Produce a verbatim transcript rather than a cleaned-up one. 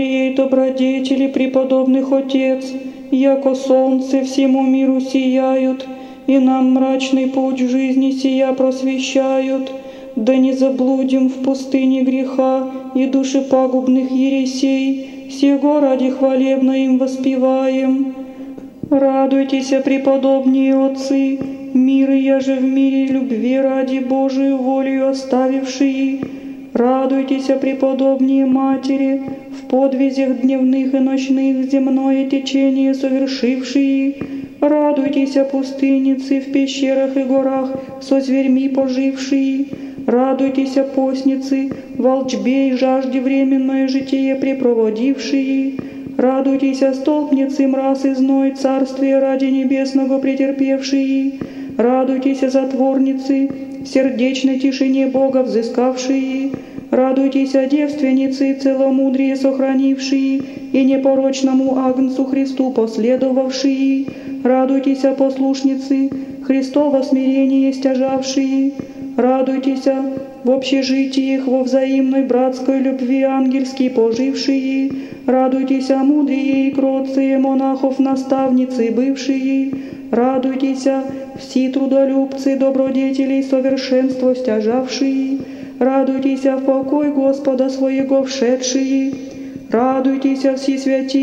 Ей добродетели преподобных Отец, яко солнце всему миру сияют, и нам мрачный путь жизни сия просвещают. Да не заблудим в пустыне греха и душепагубных ересей, сего ради хвалебно им воспеваем. Радуйтесь, преподобные отцы, мир я же в мире любви ради Божию волею оставившие. Радуйтесь, преподобные матери, в подвизях дневных и ночных земное течение совершившие. Радуйтесь, пустынницы, в пещерах и горах со зверьми пожившие. Радуйтесь, постницы, в волчбе и жажде временное житие препроводившие. Радуйтесь, столпницы, мраз и зной, царствие ради небесного претерпевшие. Радуйтесь, затворницы, в сердечной тишине Бога взыскавшие. Радуйтесь, девственницы, целомудрие сохранившие и непорочному Агнцу Христу последовавшие. Радуйтесь, послушницы, Христово смирение стяжавшие. Радуйтесь, в общежитиях во взаимной братской любви ангельски пожившие. Радуйтесь, мудрые и кроткие монахов наставницы бывшие. Радуйтесь, все трудолюбцы, добродетелей совершенство стяжавшие. Радуйтесь, в покой Господа своего вшедшие. Радуйтесь, все святые.